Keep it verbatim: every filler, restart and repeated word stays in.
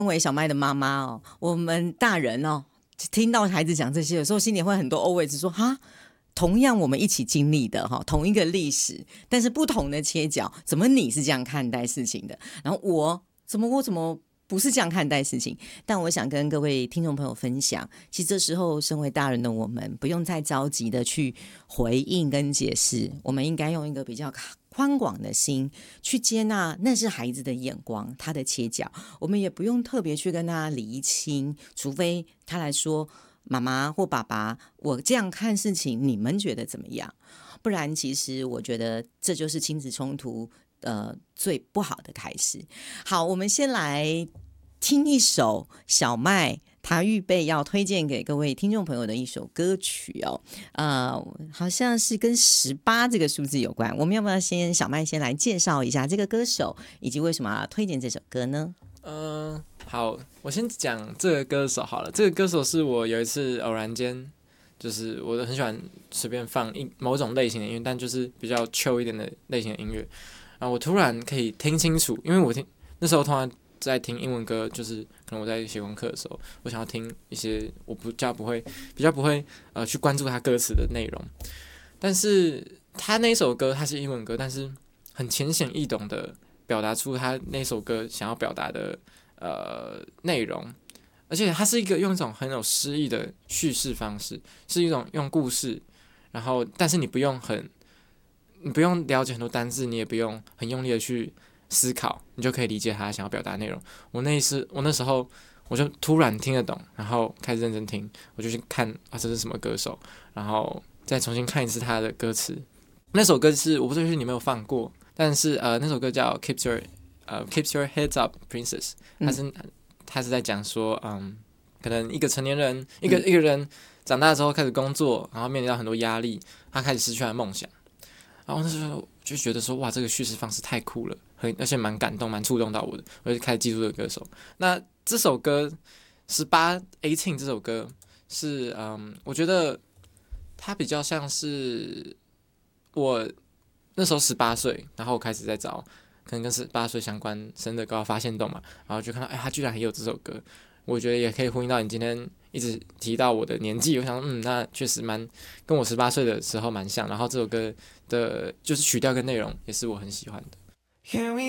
身为小麦的妈妈哦，我们大人哦，听到孩子讲这些，有时候心里会很多 always 说哈。同样我们一起经历的哈，同一个历史，但是不同的切角，怎么你是这样看待事情的？然后我怎么我怎么不是这样看待事情？但我想跟各位听众朋友分享，其实这时候身为大人的我们，不用再着急的去回应跟解释，我们应该用一个比较宽广的心去接纳，那是孩子的眼光，他的切角，我们也不用特别去跟他厘清，除非他来说。妈妈或爸爸，我这样看事情，你们觉得怎么样？不然，其实我觉得这就是亲子冲突呃最不好的开始。好，我们先来听一首小麦他预备要推荐给各位听众朋友的一首歌曲哦，呃，好像是跟十八这个数字有关。我们要不要先小麦先来介绍一下这个歌手，以及为什么要推荐这首歌呢？ 嗯、呃，好，我先讲这个歌手好了。这个歌手是我有一次偶然间，就是我很喜欢随便放一某种类型的音乐，但就是比较 chill 一点的类型的音乐。然后我突然可以听清楚，因为我听那时候突然在听英文歌，就是可能我在写功课的时候，我想要听一些我比较不会比较不会呃去关注他歌词的内容。但是他那首歌他是英文歌，但是很浅显易懂的。表达出他那首歌想要表达的呃内容，而且他是一个用一种很有诗意的叙事方式，是一种用故事，然后但是你不用很，你不用了解很多单字，你也不用很用力的去思考，你就可以理解他想要表达的内容。我那一次，我那时候我就突然听得懂，然后开始认真听，我就去看啊这是什么歌手，然后再重新看一次他的歌词。那首歌是我不知道是你没有放过。但是呃，那首歌叫 Keep Your 呃 Keep Your Heads Up Princess， 它是它是在讲说，嗯，可能一个成年人，一个、嗯、一个人长大之后开始工作，然后面临到很多压力，他开始失去了梦想。然后那时候就觉得说，哇，这个叙事方式太酷了，很而且蛮感动，蛮触动到我的，我就开始记住这个歌手。那这首歌十八 eighteen 这首歌是嗯，我觉得它比较像是我。那时候十八岁，然后我开始在找可能跟十八岁相关生日歌发现动嘛，然后就看到哎，他居然还有这首歌，我觉得也可以呼应到你今天一直提到我的年纪，我想嗯，那确实蛮跟我十八岁的时候蛮像，然后这首歌的就是曲调跟内容也是我很喜欢的。